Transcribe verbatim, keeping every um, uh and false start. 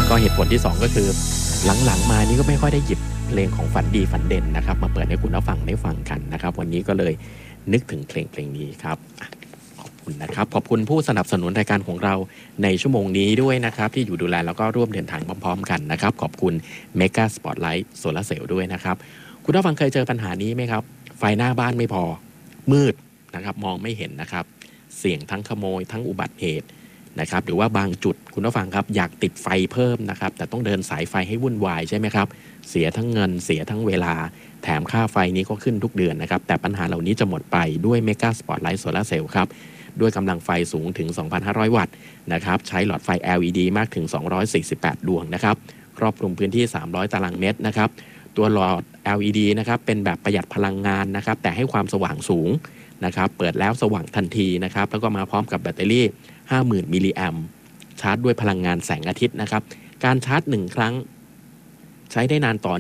ก็เหตุผลที่สองก็คือหลังๆมานี่ก็ไม่ค่อยได้หยิบเพลงของฝันดีฝันเด่นนะครับมาเปิดให้คุณผู้ฟังได้ฟังกันนะครับวันนี้ก็เลยนึกถึงเพลงเพลงนี้ครับขอบคุณนะครับขอบคุณผู้สนับสนุนรายการของเราในชั่วโมงนี้ด้วยนะครับที่อยู่ดูแลแล้วก็ร่วมเดินทางพร้อมๆกันนะครับขอบคุณ Mega Spotlight Solar Cell ด้วยนะครับคุณผู้ฟังเคยเจอปัญหานี้ไหมครับไฟหน้าบ้านไม่พอมืดนะครับมองไม่เห็นนะครับเสี่ยงทั้งขโมยทั้งอุบัติเหตุนะครับหรือว่าบางจุดคุณผู้ฟังครับอยากติดไฟเพิ่มนะครับแต่ต้องเดินสายไฟให้วุ่นวายใช่ไหมครับเสียทั้งเงินเสียทั้งเวลาแถมค่าไฟนี้ก็ขึ้นทุกเดือนนะครับแต่ปัญหาเหล่านี้จะหมดไปด้วย Mega Spotlight Solar Cell ครับด้วยกำลังไฟสูงถึง สองพันห้าร้อย วัตต์นะครับใช้หลอดไฟ แอล อี ดี มากถึงสองร้อยสี่สิบแปดดวงนะครับครอบคลุมพื้นที่สามร้อยตารางเมตรนะครับตัวหลอด แอล อี ดี นะครับเป็นแบบประหยัดพลังงานนะครับแต่ให้ความสว่างสูงนะครับเปิดแล้วสว่างทันทีนะครับแล้วก็มาพร้อมกับแบตเตอรี่ ห้าหมื่น มิลลิแอมป์ชาร์จด้วยพลังงานแสงอาทิตย์นะครับการชาร์จหนึ่งครั้งใช้ได้นานต่อ